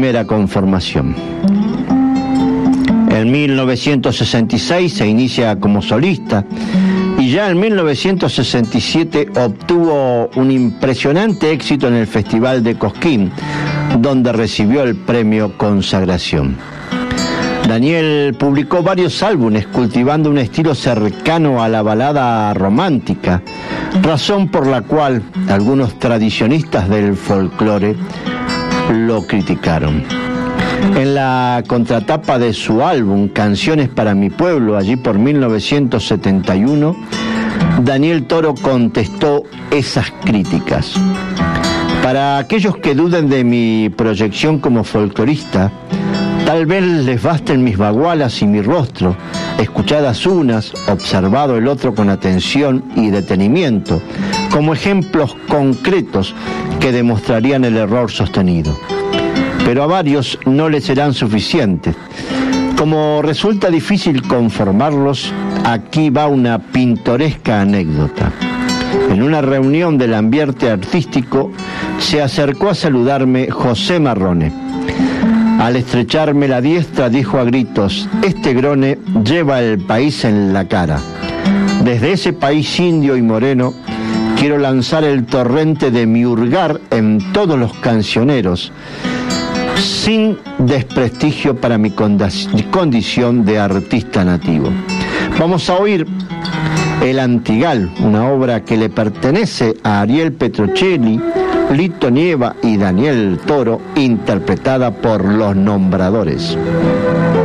primera conformación. En 1966 se inicia como solista y ya en 1967 obtuvo un impresionante éxito en el Festival de Cosquín, donde recibió el premio Consagración. Daniel publicó varios álbumes cultivando un estilo cercano a la balada romántica, razón por la cual algunos tradicionistas del folclore lo criticaron. En la contratapa de su álbum Canciones para mi pueblo, allí por 1971, Daniel Toro contestó esas críticas. Para aquellos que duden de mi proyección como folclorista, tal vez les basten mis bagualas y mi rostro, escuchadas unas, observado el otro con atención y detenimiento, como ejemplos concretos que demostrarían el error sostenido. Pero a varios no les serán suficientes. Como resulta difícil conformarlos, aquí va una pintoresca anécdota. En una reunión del ambiente artístico se acercó a saludarme José Marrone. Al estrecharme la diestra dijo a gritos: este grone lleva el país en la cara. Desde ese país indio y moreno quiero lanzar el torrente de mi hurgar en todos los cancioneros, sin desprestigio para mi condición de artista nativo. Vamos a oír El Antigal, una obra que le pertenece a Ariel Petrocelli, Lito Nieva y Daniel Toro, interpretada por Los Nombradores.